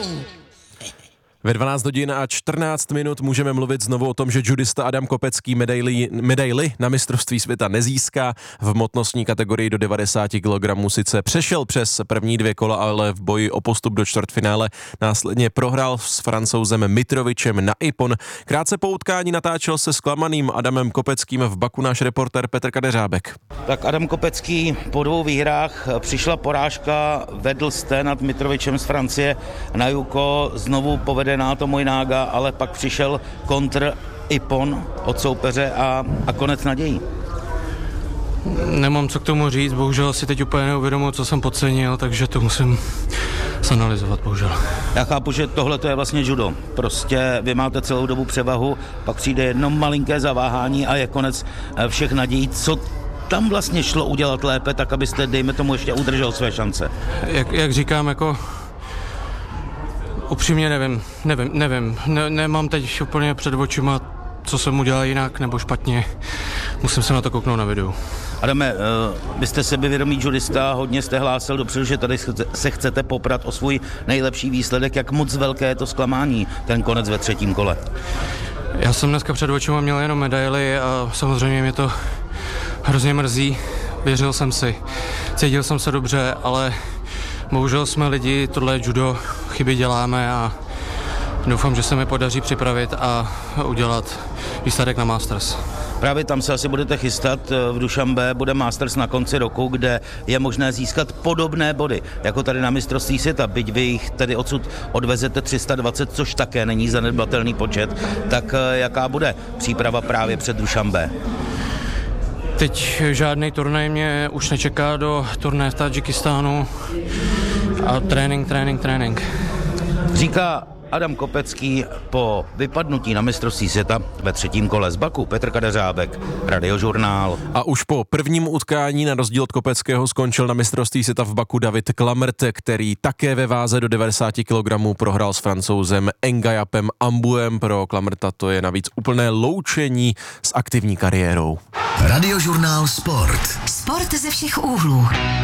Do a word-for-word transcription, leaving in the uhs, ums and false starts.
Ve dvanáct hodin a čtrnáct minut můžeme mluvit znovu o tom, že judista Adam Kopecký medaili, medaili na mistrovství světa nezíská. V hmotnostní kategorii do devadesát kilogramů sice přešel přes první dvě kola, ale v boji o postup do čtvrtfinále následně prohrál s Francouzem Mitrovičem na Ippon. Krátce po utkání natáčel se zklamaným Adamem Kopeckým v Baku náš reportér Petr Kadeřábek. Tak Adam Kopecký po dvou výhrách, přišla porážka, vedl jste nad Mitrovičem z Francie na Juko, znovu povede na to Mojnága, ale pak přišel kontr Ippon od soupeře a, a konec nadějí. Nemám co k tomu říct, bohužel si teď úplně neuvědomuji, co jsem podcenil, takže to musím zanalyzovat, bohužel. Já chápu, že tohle to je vlastně judo. Prostě vy máte celou dobu převahu, pak přijde jedno malinké zaváhání a je konec všech nadějí. Co tam vlastně šlo udělat lépe, tak abyste, dejme tomu, ještě udržel své šance? Jak, jak říkám, jako upřímně nevím, nevím, nevím, ne, nemám teď úplně před očima, co jsem udělal jinak nebo špatně, musím se na to kouknout na videu. Adame, vy jste sebevědomý judista, hodně jste hlásil dopředu, že tady se chcete poprat o svůj nejlepší výsledek, jak moc velké je to zklamání, ten konec ve třetím kole? Já jsem dneska před očima měl jenom medaily a samozřejmě mě to hrozně mrzí, věřil jsem si, cítil jsem se dobře, ale bohužel jsme lidi, tohle je judo, chyby děláme a doufám, že se mi podaří připravit a udělat výsledek na Masters. Právě tam se asi budete chystat, v Dušanbe bude Masters na konci roku, kde je možné získat podobné body, jako tady na mistrovství světa, byť vy jich tedy odsud odvezete tři sta dvacet, což také není zanedbatelný počet, tak jaká bude příprava právě před Dušanbe? Teď žádný turnaj mě už nečeká do turnaje v Tadžikistánu a trénink, trénink, trénink. Říká Adam Kopecký po vypadnutí na mistrovství světa ve třetím kole z Baku. Petr Kadeřábek, Radiožurnál. A už po prvním utkání na rozdíl od Kopeckého skončil na mistrovství světa v Baku David Klamrt, který také ve váze do devadesát kilogramů prohrál s Francouzem Engayapem Ambuem. Pro Klamrta to je navíc úplné loučení s aktivní kariérou. Radiožurnál Sport. Sport ze všech úhlů.